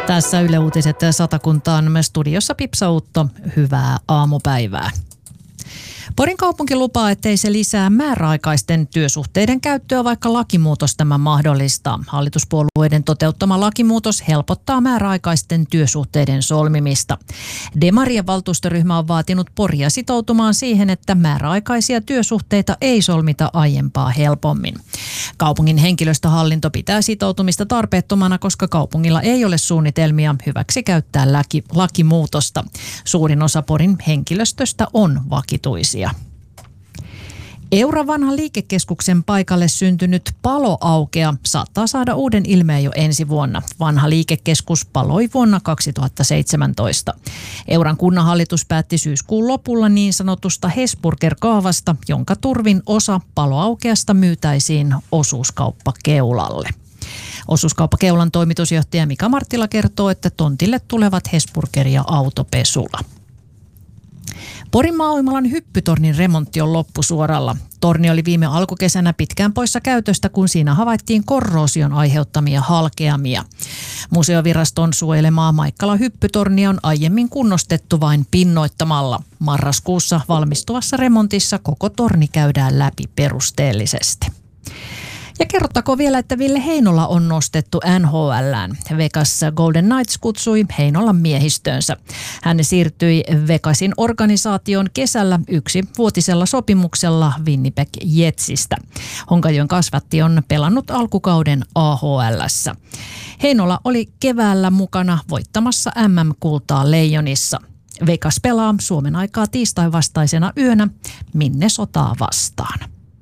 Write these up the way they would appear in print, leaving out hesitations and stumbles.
Tässä Yle Uutiset Satakuntaan studiossa Pipsa Utto. Hyvää aamupäivää. Porin kaupunki lupaa, ettei se lisää määräaikaisten työsuhteiden käyttöä, vaikka lakimuutos tämän mahdollistaa. Hallituspuolueiden toteuttama lakimuutos helpottaa määräaikaisten työsuhteiden solmimista. Demarien valtuustoryhmä on vaatinut Poria sitoutumaan siihen, että määräaikaisia työsuhteita ei solmita aiempaa helpommin. Kaupungin henkilöstöhallinto pitää sitoutumista tarpeettomana, koska kaupungilla ei ole suunnitelmia hyväksi käyttää lakimuutosta. Suurin osa Porin henkilöstöstä on vakituisia. Euran vanhan liikekeskuksen paikalle syntynyt paloaukea saattaa saada uuden ilmeen jo ensi vuonna. Vanha liikekeskus paloi vuonna 2017. Euran kunnanhallitus päätti syyskuun lopulla niin sanotusta Hesburger-kaavasta, jonka turvin osa paloaukeasta myytäisiin osuuskauppa Keulalle. Osuuskauppa Keulan toimitusjohtaja Mika Marttila kertoo, että tontille tulevat Hesburger ja autopesula. Porin Maa-uimalan hyppytornin remontti on loppusuoralla. Torni oli viime alkukesänä pitkään poissa käytöstä, kun siinä havaittiin korroosion aiheuttamia halkeamia. Museoviraston suojelemaa Maikkala hyppytornia on aiemmin kunnostettu vain pinnoittamalla. Marraskuussa valmistuvassa remontissa koko torni käydään läpi perusteellisesti. Ja kerrottakoon vielä, että Ville Heinola on nostettu NHL:ään. Vegas Golden Knights kutsui Heinolan miehistöönsä. Hän siirtyi Vegasin organisaation kesällä yksivuotisella sopimuksella Winnipeg Jetsistä. Honkajoen kasvatti on pelannut alkukauden AHL:ssä. Heinola oli keväällä mukana voittamassa MM-kultaa Leijonissa. Vegas pelaa Suomen aikaa tiistain vastaisena yönä Minnesotaa vastaan.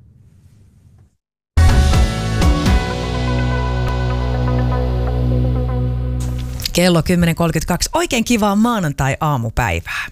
Kello 10.32. Oikein kivaa maanantai-aamupäivää.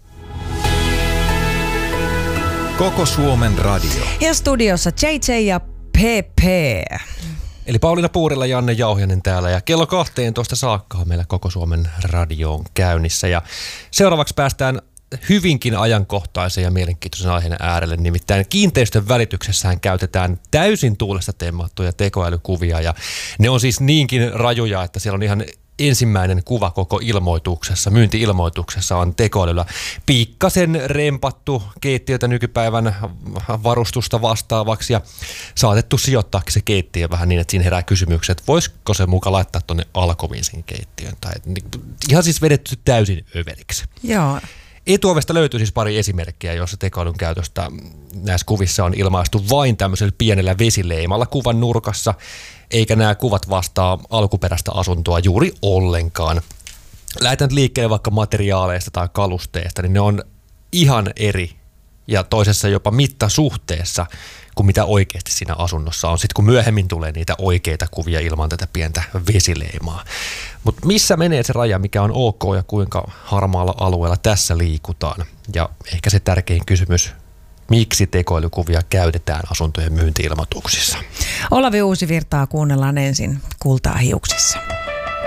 Koko Suomen radio. Ja studiossa JJ ja PP. Eli Pauliina Puurilla, Janne Jauhianen täällä ja kello 12 saakka on meillä Koko Suomen radio on käynnissä. Ja seuraavaksi päästään hyvinkin ajankohtaisen ja mielenkiintoisen aiheen äärelle. Nimittäin kiinteistön välityksessähän käytetään täysin tuulesta temmattuja tekoälykuvia ja ne on siis niinkin rajuja, että siellä on ihan ensimmäinen kuva koko ilmoituksessa, myynti-ilmoituksessa on tekoälyllä pikkasen rempattu keittiötä nykypäivän varustusta vastaavaksi ja saatettu sijoittaa se keittiö vähän niin, että siinä herää kysymykset, että voisiko se muka laittaa tuonne alkoviin sen keittiön. Tai ihan siis vedetty täysin överiksi. Joo. Etuovesta löytyy siis pari esimerkkiä, joissa tekoälyn käytöstä näissä kuvissa on ilmaistu vain tämmöisellä pienellä vesileimalla kuvan nurkassa, eikä nämä kuvat vastaa alkuperäistä asuntoa juuri ollenkaan. Lähdetään liikkeelle vaikka materiaaleista tai kalusteista, niin ne on ihan eri ja toisessa jopa mittasuhteessa kuin mitä oikeasti siinä asunnossa on. Sitten kun myöhemmin tulee niitä oikeita kuvia ilman tätä pientä vesileimaa. Mutta missä menee se raja, mikä on ok ja kuinka harmaalla alueella tässä liikutaan? Ja ehkä se tärkein kysymys, miksi tekoälykuvia käytetään asuntojen myynti-ilmoituksissa? Olavi Uusivirtaa kuunnellaan ensin Kultaa hiuksissa.